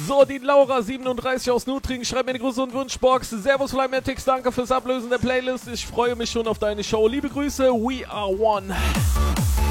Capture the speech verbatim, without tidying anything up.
So, die Laura siebenunddreißig aus Nutringen schreibt mir eine Grüße und Wunschbox. Servus Flymatics, danke fürs Ablösen der Playlist. Ich freue mich schon auf deine Show. Liebe Grüße, we are one.